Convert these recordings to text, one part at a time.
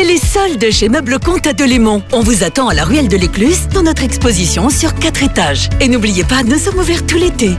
C'est les soldes chez Meubles Comte à Delémont. On vous attend à la ruelle de l'Écluse dans notre exposition sur 4 étages. Et n'oubliez pas, nous sommes ouverts tout l'été.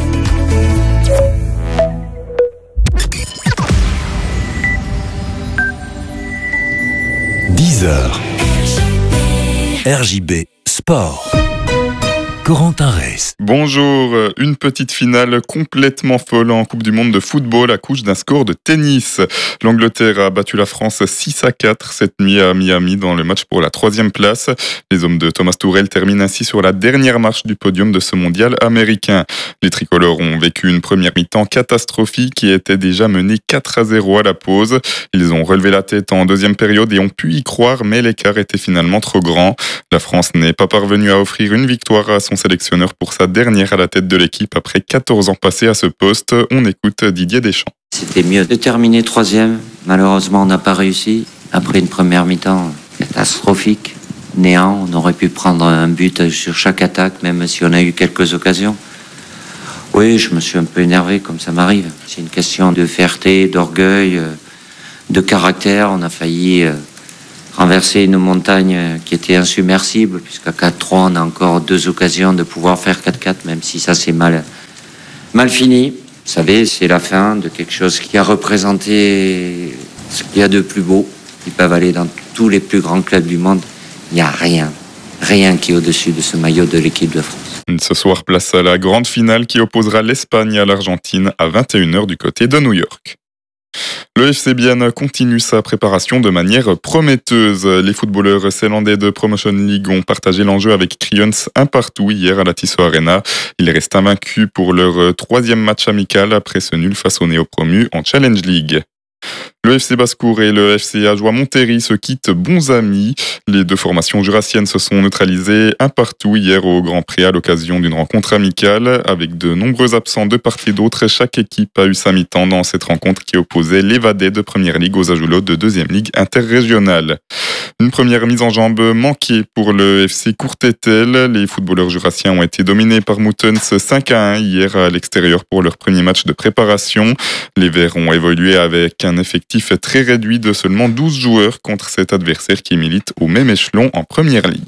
RJB Sport. Corentin Reyss. Bonjour, une petite finale complètement folle en Coupe du Monde de football à couche d'un score de tennis. L'Angleterre a battu la France 6-4 cette nuit à Miami dans le match pour la 3e place. Les hommes de Thomas Tuchel terminent ainsi sur la dernière marche du podium de ce mondial américain. Les tricolores ont vécu une première mi-temps catastrophique qui était déjà menée 4-0 à la pause. Ils ont relevé la tête en deuxième période et ont pu y croire, mais l'écart était finalement trop grand. La France n'est pas parvenue à offrir une victoire à son sélectionneur pour sa dernière à la tête de l'équipe après 14 ans passés à ce poste. On écoute Didier Deschamps. C'était mieux de terminer 3e. Malheureusement, on n'a pas réussi. Après une première mi-temps catastrophique, néant, on aurait pu prendre un but sur chaque attaque, même si on a eu quelques occasions. Oui, je me suis un peu énervé, comme ça m'arrive. C'est une question de fierté, d'orgueil, de caractère. On a failli renverser une montagne qui était insubmersible, puisqu'à 4-3, on a encore 2 occasions de pouvoir faire 4-4, même si ça s'est mal fini. Vous savez, c'est la fin de quelque chose qui a représenté ce qu'il y a de plus beau. Ils peuvent aller dans tous les plus grands clubs du monde. Il n'y a rien qui est au-dessus de ce maillot de l'équipe de France. Ce soir, place à la grande finale qui opposera l'Espagne à l'Argentine à 21h du côté de New York. Le FC Bienne continue sa préparation de manière prometteuse. Les footballeurs zélandais de Promotion League ont partagé l'enjeu avec Crayons 1-1 hier à la Tissot Arena. Ils restent invaincus pour leur 3e match amical après ce nul face aux néo-promus en Challenge League. Le FC Basse-Cour et le FC Ajoie-Montéry se quittent bons amis. Les deux formations jurassiennes se sont neutralisées 1-1 hier au Grand Prix à l'occasion d'une rencontre amicale. Avec de nombreux absents de part et d'autre, chaque équipe a eu sa mi-temps dans cette rencontre qui opposait les Vadais de Première Ligue aux Ajoulots de 2e Ligue interrégionale. Une première mise en jambe manquée pour le FC Courtétel. Les footballeurs jurassiens ont été dominés par Moutons 5-1 hier à l'extérieur pour leur premier match de préparation. Les Verts ont évolué avec un effectif très réduit de seulement 12 joueurs contre cet adversaire qui milite au même échelon en Première Ligue.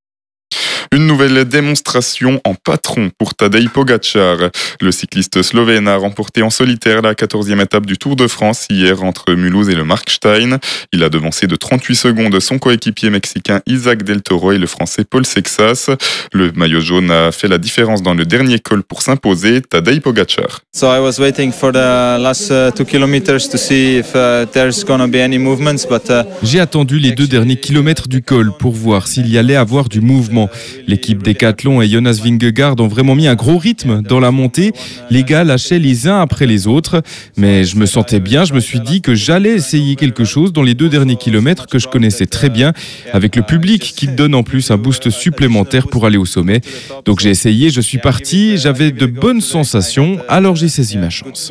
Une nouvelle démonstration en patron pour Tadej Pogačar. Le cycliste slovène a remporté en solitaire la 14e étape du Tour de France hier entre Mulhouse et le Markstein. Il a devancé de 38 secondes son coéquipier mexicain Isaac Del Toro et le français Paul Sexas. Le maillot jaune a fait la différence dans le dernier col pour s'imposer. Tadej Pogačar. So I was waiting for the last 2 kilometers to see if there's going to be any movements, but j'ai attendu les 2 derniers kilomètres du col pour voir s'il y allait avoir du mouvement. L'équipe Decathlon et Jonas Vingegaard ont vraiment mis un gros rythme dans la montée. Les gars lâchaient les uns après les autres. Mais je me sentais bien, je me suis dit que j'allais essayer quelque chose dans les 2 derniers kilomètres que je connaissais très bien, avec le public qui donne en plus un boost supplémentaire pour aller au sommet. Donc j'ai essayé, je suis parti, j'avais de bonnes sensations, alors j'ai saisi ma chance.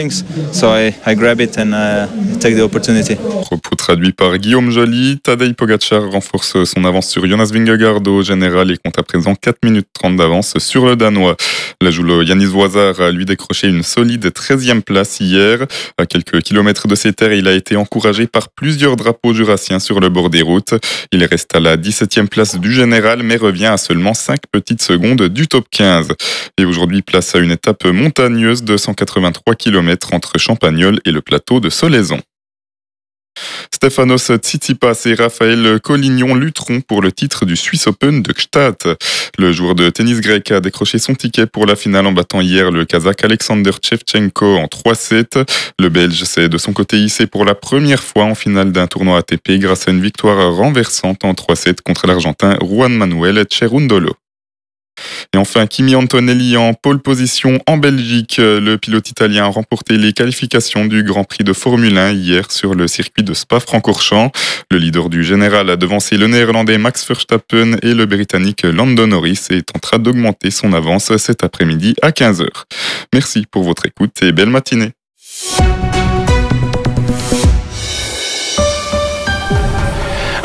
Propos traduit par Guillaume Joly. Tadej Pogačar renforce son avance sur Jonas Vingegaard au général et compte à présent 4 minutes 30 d'avance sur le Danois. L'Ajoulo Yanis Voisard a lui décroché une solide 13e place hier. À quelques kilomètres de ses terres, il a été encouragé par plusieurs drapeaux jurassiens sur le bord des routes. Il reste à la 17e place du général mais revient à seulement 5 petites secondes du top 15. Et aujourd'hui, place à une étape montagneuse de 183 km entre Champagnole et le plateau de Solaizon. Stefanos Tsitsipas et Raphaël Collignon lutteront pour le titre du Swiss Open de Gstaad. Le joueur de tennis grec a décroché son ticket pour la finale en battant hier le Kazakh Alexander Shevchenko en 3-7. Le Belge s'est de son côté hissé pour la première fois en finale d'un tournoi ATP grâce à une victoire renversante en 3-7 contre l'Argentin Juan Manuel Cerundolo. Et enfin, Kimi Antonelli en pole position en Belgique. Le pilote italien a remporté les qualifications du Grand Prix de Formule 1 hier sur le circuit de Spa-Francorchamps. Le leader du général a devancé le néerlandais Max Verstappen et le britannique Lando Norris et tentera d'augmenter son avance cet après-midi à 15h. Merci pour votre écoute et belle matinée.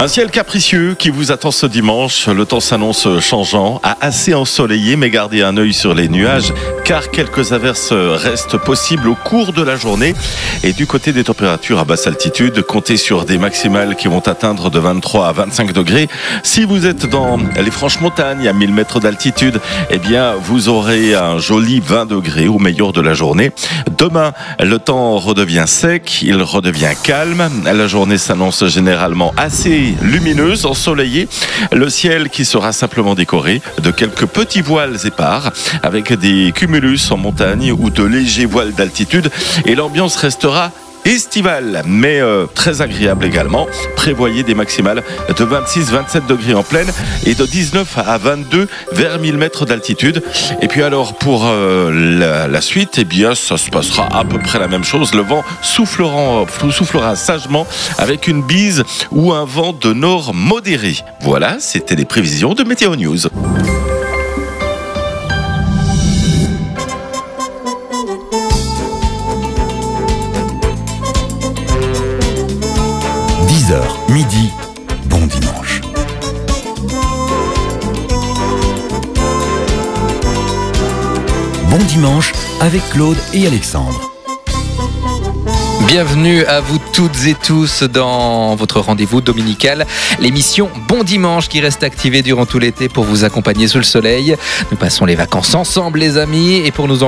Un ciel capricieux qui vous attend ce dimanche. Le temps s'annonce changeant, assez ensoleillé, mais gardez un œil sur les nuages car quelques averses restent possibles au cours de la journée. Et du côté des températures à basse altitude, comptez sur des maximales qui vont atteindre de 23 à 25 degrés. Si vous êtes dans les franches montagnes à 1000 mètres d'altitude, eh bien vous aurez un joli 20 degrés au meilleur de la journée. Demain, le temps redevient sec, il redevient calme. La journée s'annonce généralement assez lumineuse, ensoleillée. Le ciel qui sera simplement décoré de quelques petits voiles épars avec des cumulus en montagne ou de légers voiles d'altitude. Et l'ambiance restera estivale, mais très agréable également. Prévoyez des maximales de 26-27 degrés en plaine et de 19 à 22 vers 1000 mètres d'altitude. Et puis alors pour la suite, eh bien ça se passera à peu près la même chose. Le vent soufflera sagement avec une bise ou un vent de nord modéré. Voilà, c'était les prévisions de Météo News. Midi, bon dimanche. Bon dimanche avec Claude et Alexandre. Bienvenue à vous toutes et tous dans votre rendez-vous dominical, l'émission Bon Dimanche qui reste activée durant tout l'été pour vous accompagner sous le soleil. Nous passons les vacances ensemble les amis et pour nous